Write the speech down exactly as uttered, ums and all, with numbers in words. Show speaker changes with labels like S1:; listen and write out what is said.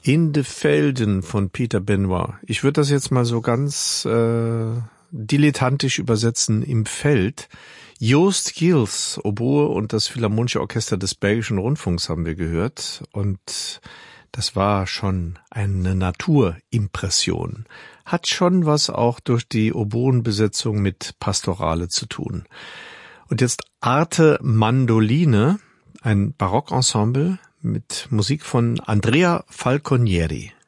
S1: In de Velden von Peter Benoit. Ich würde das jetzt mal so ganz äh, dilettantisch übersetzen, im Feld. Joost Gills, Oboe und das Philharmonische Orchester des Belgischen Rundfunks haben wir gehört. Und das war schon eine Naturimpression. Hat schon was auch durch die Oboenbesetzung mit Pastorale zu tun. Und jetzt Arte Mandoline, ein Barockensemble mit Musik von Andrea Falconieri.